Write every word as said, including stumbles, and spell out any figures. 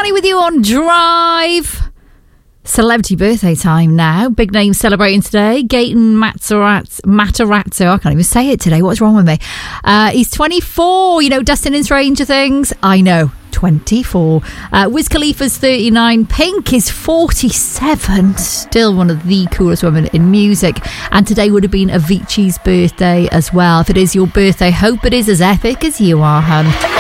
Johnny with you on Drive. Celebrity birthday time now. Big names celebrating today. Gaten Matarazzo. Matarazzo. I can't even say it today. What's wrong with me? Uh, he's twenty-four. You know, Dustin in Stranger Things. I know. twenty-four. Uh, Wiz Khalifa's thirty-nine. Pink is forty-seven. Still one of the coolest women in music. And today would have been Avicii's birthday as well. If it is your birthday, hope it is as epic as you are, hun.